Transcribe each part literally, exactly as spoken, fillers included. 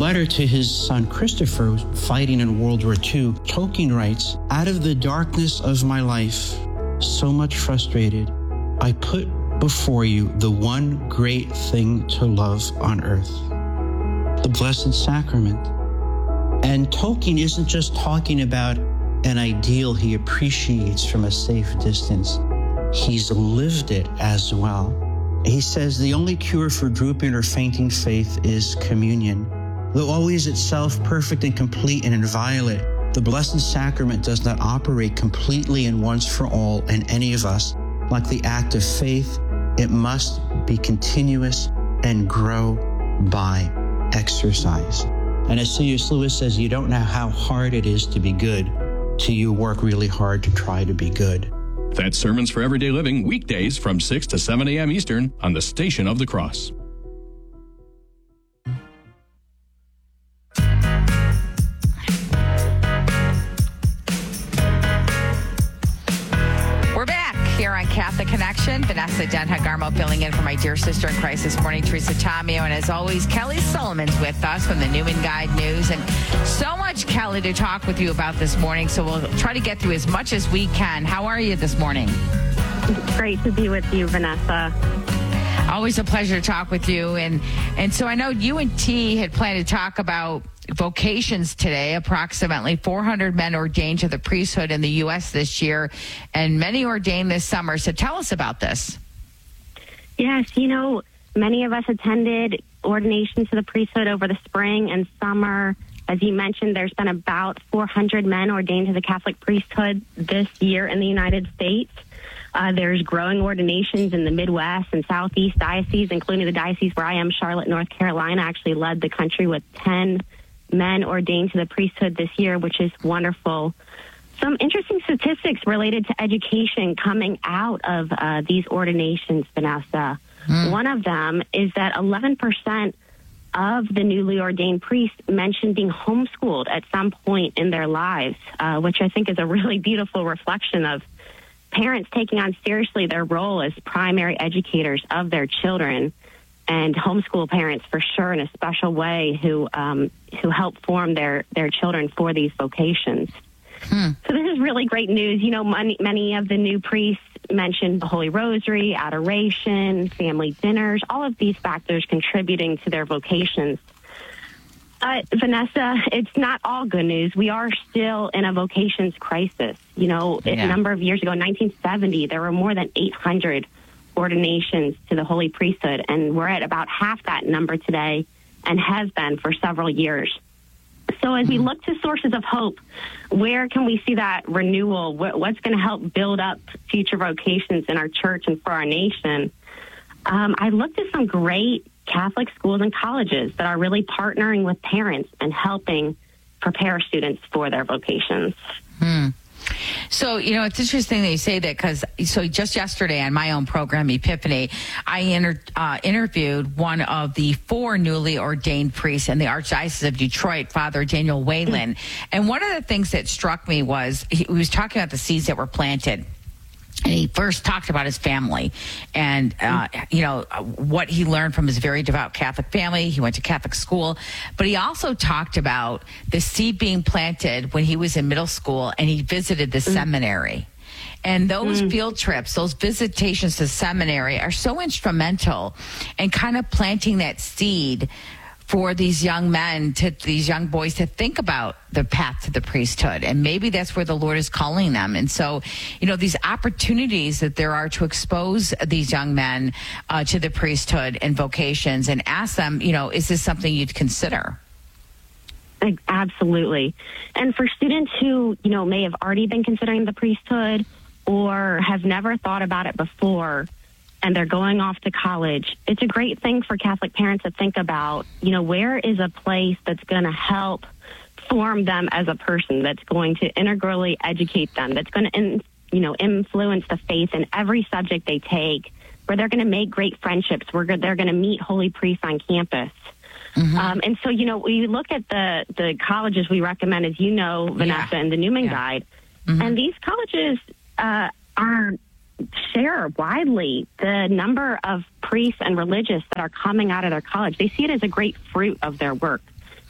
letter to his son Christopher, fighting in World War Two, Tolkien writes, "Out of the darkness of my life, so much frustrated, I put before you the one great thing to love on earth, the Blessed Sacrament." And Tolkien isn't just talking about an ideal he appreciates from a safe distance. He's lived it as well. He says the only cure for drooping or fainting faith is communion. Though always itself perfect and complete and inviolate, the Blessed Sacrament does not operate completely and once for all in any of us. Like the act of faith, it must be continuous and grow by exercise. And as C S Lewis says, you don't know how hard it is to be good till you work really hard to try to be good. That's Sermons for Everyday Living, weekdays from six to seven a.m. Eastern on the Station of the Cross. We're back here on Catholic Connection. Vanessa Denha-Garmo filling in for my dear sister in Christ this morning, Teresa Tomeo. And as always, Kelly Solomon's with us from the Newman Guide News. And so much, Kelly, to talk with you about this morning. So we'll try to get through as much as we can. How are you this morning? Great to be with you, Vanessa. Always a pleasure to talk with you. And, and so I know you and T had planned to talk about vocations today. Approximately four hundred men ordained to the priesthood in the U S this year, and many ordained this summer. So tell us about this. Yes, you know, many of us attended ordination to the priesthood over the spring and summer. As you mentioned, there's been about four hundred men ordained to the Catholic priesthood this year in the United States. Uh, there's growing ordinations in the Midwest and Southeast dioceses, including the diocese where I am, Charlotte, North Carolina, actually led the country with ten men ordained to the priesthood this year, which is wonderful. Some interesting statistics related to education coming out of uh, these ordinations, Vanessa. Mm. One of them is that eleven percent of the newly ordained priests mentioned being homeschooled at some point in their lives, uh, which I think is a really beautiful reflection of parents taking on seriously their role as primary educators of their children, and homeschool parents for sure in a special way who um, who help form their, their children for these vocations. Hmm. So this is really great news. You know, many, many of the new priests mentioned the Holy Rosary, adoration, family dinners, all of these factors contributing to their vocations. Uh, Vanessa, it's not all good news. We are still in a vocations crisis. You know, yeah. A number of years ago, in nineteen seventy, there were more than eight hundred ordinations to the Holy Priesthood, and we're at about half that number today and has been for several years. So as we look to sources of hope, where can we see that renewal? What's going to help build up future vocations in our church and for our nation? Um, I looked at some great Catholic schools and colleges that are really partnering with parents and helping prepare students for their vocations. Hmm. So, you know, it's interesting that you say that because, so just yesterday on my own program, Epiphany, I inter, uh, interviewed one of the four newly ordained priests in the Archdiocese of Detroit, Father Daniel Whalen. And one of the things that struck me was he was talking about the seeds that were planted. And he first talked about his family and, uh, you know, what he learned from his very devout Catholic family. He went to Catholic school. But he also talked about the seed being planted when he was in middle school and he visited the mm. seminary. And those mm. field trips, those visitations to seminary are so instrumental in kind of planting that seed for these young men, to these young boys to think about the path to the priesthood. And maybe that's where the Lord is calling them. And so, you know, these opportunities that there are to expose these young men uh, to the priesthood and vocations and ask them, you know, is this something you'd consider? Absolutely. And for students who, you know, may have already been considering the priesthood or have never thought about it before, and they're going off to college, it's a great thing for Catholic parents to think about, you know, where is a place that's going to help form them as a person, that's going to integrally educate them, that's going to, in, you know, influence the faith in every subject they take, where they're going to make great friendships, where they're going to meet holy priests on campus. Mm-hmm. Um, and so, you know, we look at the, the colleges we recommend, as you know, Vanessa, yeah. and the Newman yeah. Guide, mm-hmm. and these colleges uh, are share widely the number of priests and religious that are coming out of their college. They see it as a great fruit of their work.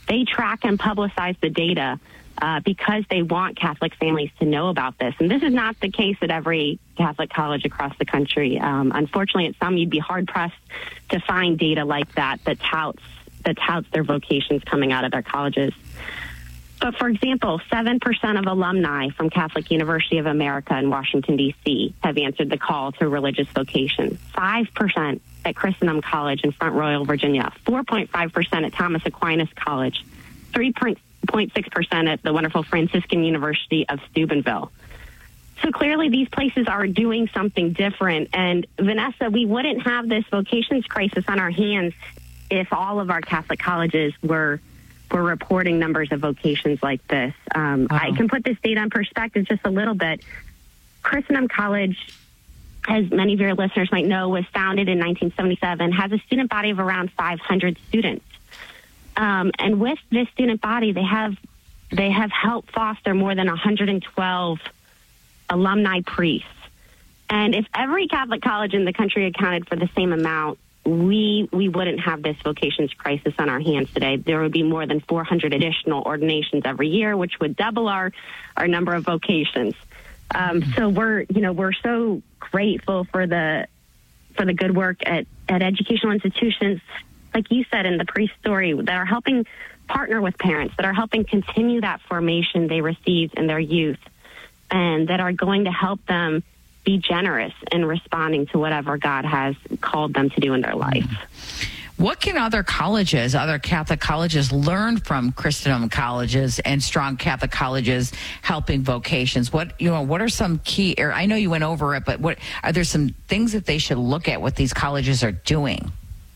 they track and publicize the data uh, because they want Catholic families to know about this. And this is not the case at every Catholic college across the country. Um, unfortunately, at some, you'd be hard-pressed to find data like that that touts, that touts their vocations coming out of their colleges. But, for example, seven percent of alumni from Catholic University of America in Washington, D C have answered the call to religious vocation. five percent at Christendom College in Front Royal, Virginia. four point five percent at Thomas Aquinas College. three point six percent at the wonderful Franciscan University of Steubenville. So clearly these places are doing something different. And, Vanessa, we wouldn't have this vocations crisis on our hands if all of our Catholic colleges were were reporting numbers of vocations like this. Um, wow. I can put this data in perspective just a little bit. Christendom College, as many of your listeners might know, was founded in nineteen seventy-seven, has a student body of around five hundred students. Um, and with this student body, they have they have helped foster more than one hundred twelve alumni priests. And if every Catholic college in the country accounted for the same amount, we we wouldn't have this vocations crisis on our hands today. There would be more than four hundred additional ordinations every year, which would double our, our number of vocations. Um, so we're, you know, we're so grateful for the for the good work at, at educational institutions, like you said in the priest story, that are helping partner with parents, that are helping continue that formation they received in their youth, and that are going to help them be generous in responding to whatever God has called them to do in their life. What can other colleges, other Catholic colleges, learn from Christendom colleges and strong Catholic colleges helping vocations? What you know? What are some key? I know you went over it, but what are there some things that they should look at? What these colleges are doing?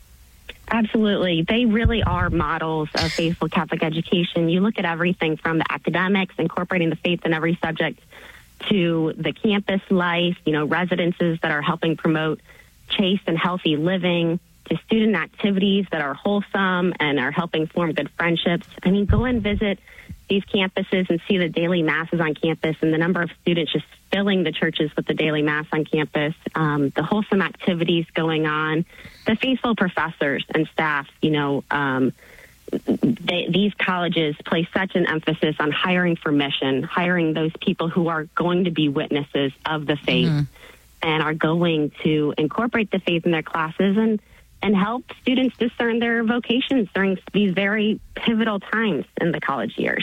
Absolutely. They really are models of faithful Catholic education. You look at everything from the academics, incorporating the faith in every subject, to the campus life, you know, residences that are helping promote chaste and healthy living, to student activities that are wholesome and are helping form good friendships. I mean, go and visit these campuses and see the daily masses on campus and the number of students just filling the churches with the daily mass on campus, um, the wholesome activities going on, the faithful professors and staff, you know, um, They, these colleges place such an emphasis on hiring for mission, hiring those people who are going to be witnesses of the faith mm-hmm. and are going to incorporate the faith in their classes and, and help students discern their vocations during these very pivotal times in the college years.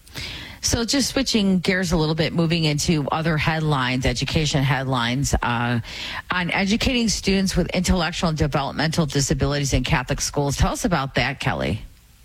So just switching gears a little bit, moving into other headlines, education headlines, uh, on educating students with intellectual and developmental disabilities in Catholic schools. Tell us about that, Kelly.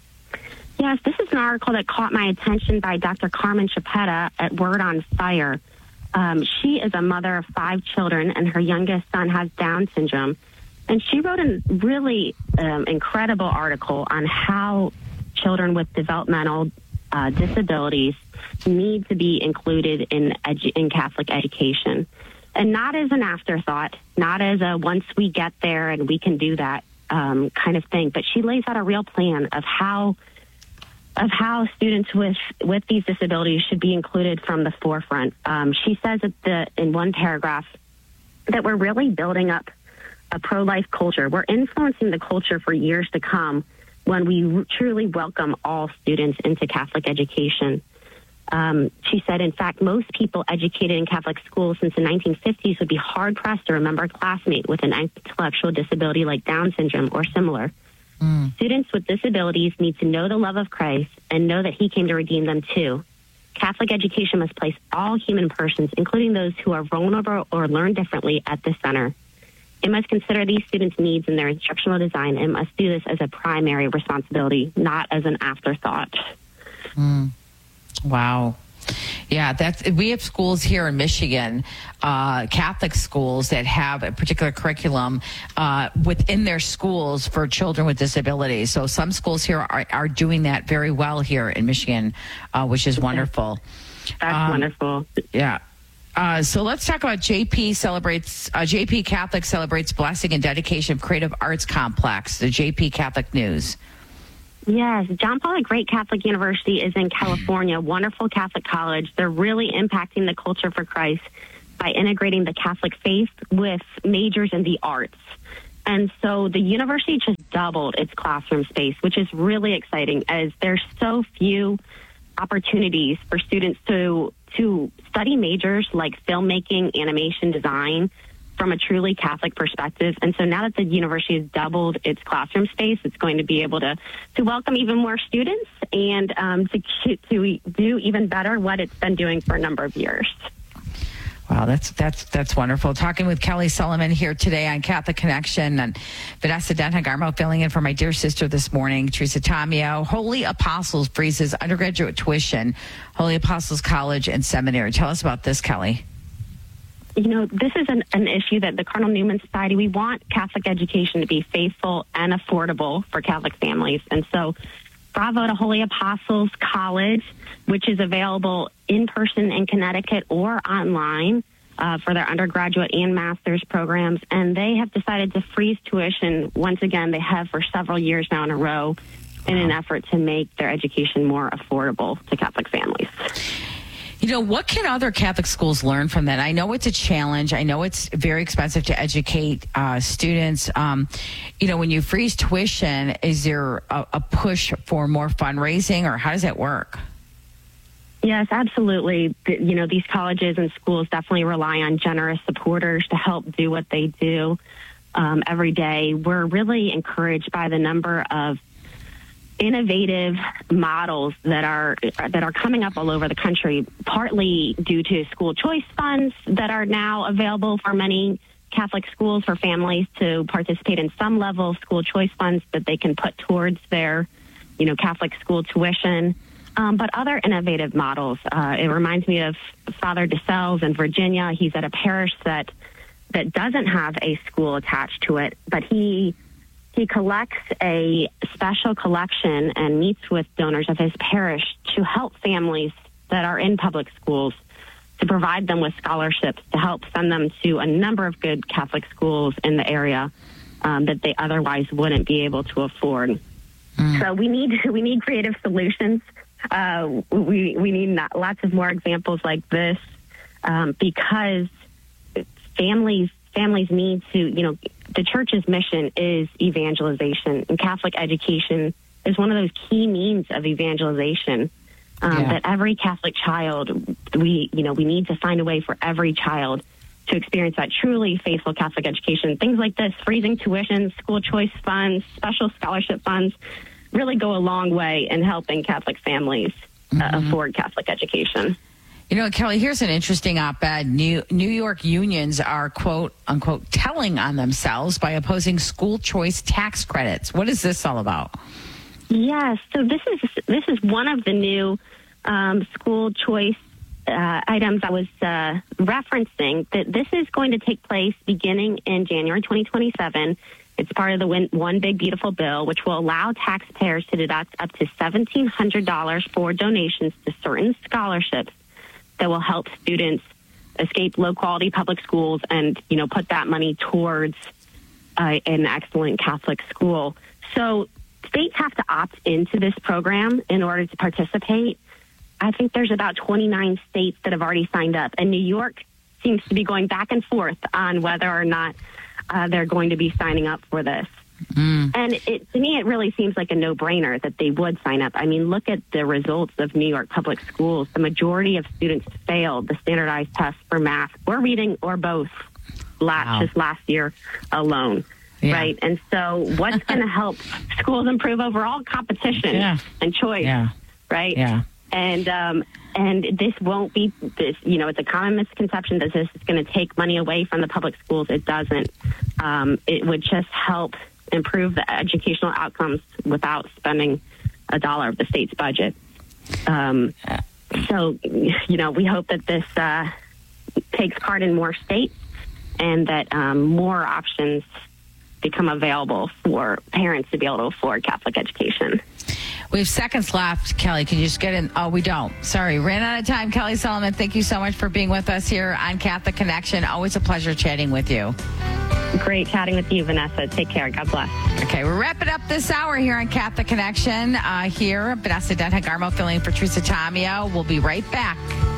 Yes, this is an article that caught my attention by Doctor Carmen Chapetta at Word on Fire. Um, she is a mother of five children, and her youngest son has Down syndrome. And she wrote a really um, incredible article on how children with developmental uh, disabilities need to be included in edu- in Catholic education. And not as an afterthought, not as a once we get there and we can do that um, kind of thing, but she lays out a real plan of how of how students with, with these disabilities should be included from the forefront. Um, she says at the, in one paragraph that we're really building up a pro-life culture. We're influencing the culture for years to come when we truly welcome all students into Catholic education. Um, she said, in fact, most people educated in Catholic schools since the nineteen fifties would be hard-pressed to remember a classmate with an intellectual disability like Down syndrome or similar. Mm. Students with disabilities need to know the love of Christ and know that he came to redeem them too. Catholic education must place all human persons, including those who are vulnerable or learn differently, at the center. It must consider these students' needs in their instructional design and must do this as a primary responsibility, not as an afterthought. Mm. Wow. Yeah, that's, we have schools here in Michigan, uh, Catholic schools that have a particular curriculum uh, within their schools for children with disabilities. So some schools here are, are doing that very well here in Michigan, uh, which is wonderful. That's um, wonderful. Yeah. Uh, so let's talk about J P celebrates, uh, J P Catholic celebrates blessing and dedication of Creative Arts Complex, the J P Catholic News. Yes, John Paul Great Catholic University is in California, wonderful Catholic college. They're really impacting the culture for Christ by integrating the Catholic faith with majors in the arts. And so the university just doubled its classroom space, which is really exciting as there's so few opportunities for students to to study majors like filmmaking, animation, design from a truly Catholic perspective. And so now that the university has doubled its classroom space, it's going to be able to, to welcome even more students and um, to, to do even better what it's been doing for a number of years. Wow, that's that's that's wonderful. Talking with Kelly Solomon here today on Catholic Connection, and Vanessa Denton-Garmo filling in for my dear sister this morning, Teresa Tomeo. Holy Apostles freezes undergraduate tuition, Holy Apostles College and Seminary. Tell us about this, Kelly. You know, this is an, an issue that the Cardinal Newman Society, we want Catholic education to be faithful and affordable for Catholic families. And so bravo to Holy Apostles College, which is available in person in Connecticut or online uh, for their undergraduate and master's programs. And they have decided to freeze tuition once again. They have for several years now in a row in an effort to make their education more affordable to Catholic families. You know, what can other Catholic schools learn from that? I know it's a challenge. I know it's very expensive to educate uh, students. Um, you know, when you freeze tuition, is there a, a push for more fundraising, or how does that work? Yes, absolutely. You know, these colleges and schools definitely rely on generous supporters to help do what they do um, every day. We're really encouraged by the number of innovative models that are that are coming up all over the country, partly due to school choice funds that are now available for many Catholic schools for families to participate in some level of school choice funds that they can put towards their, you know, Catholic school tuition. Um, but other innovative models. Uh, it reminds me of Father DeSales in Virginia. He's at a parish that that doesn't have a school attached to it, but he He collects a special collection and meets with donors of his parish to help families that are in public schools, to provide them with scholarships, to help send them to a number of good Catholic schools in the area um, that they otherwise wouldn't be able to afford. Mm. So we need we need creative solutions. Uh, we we need not, lots of more examples like this um, because families families need to, you know, the church's mission is evangelization, and Catholic education is one of those key means of evangelization. Um, yeah. That every Catholic child, we, you know, we need to find a way for every child to experience that truly faithful Catholic education. Things like this, freezing tuition, school choice funds, special scholarship funds, really go a long way in helping Catholic families uh, mm-hmm. afford Catholic education. You know, Kelly, here's an interesting op-ed. New, New York unions are, quote, unquote, telling on themselves by opposing school choice tax credits. What is this all about? Yes, so this is this is one of the new um, school choice uh, items I was uh, referencing, that this is going to take place beginning in January twenty twenty-seven. It's part of the One Big Beautiful Bill, which will allow taxpayers to deduct up to seventeen hundred dollars for donations to certain scholarships that will help students escape low-quality public schools and, you know, put that money towards uh, an excellent Catholic school. So states have to opt into this program in order to participate. I think there's about twenty-nine states that have already signed up, and New York seems to be going back and forth on whether or not uh, they're going to be signing up for this. Mm. And it, to me, it really seems like a no-brainer that they would sign up. I mean, look at the results of New York public schools. The majority of students failed the standardized test for math or reading or both last, wow. just last year alone. Yeah. Right. And so what's going to help schools improve overall? Competition yeah. and choice. Yeah. Right. Yeah. And, um, and this won't be this, you know, it's a common misconception that this is going to take money away from the public schools. It doesn't. Um, it would just help improve the educational outcomes without spending a dollar of the state's budget. Um, so, you know, we hope that this uh, takes part in more states and that um, more options become available for parents to be able to afford Catholic education. We have seconds left. Kelly, can you just get in? Oh, we don't. Sorry. Ran out of time. Kelly Solomon, thank you so much for being with us here on Catholic Connection. Always a pleasure chatting with you. Great chatting with you, Vanessa. Take care. God bless. Okay, we're wrapping up this hour here on Catholic Connection. Uh, here, Vanessa Denton-Garmo filling for Teresa Tomeo. We'll be right back.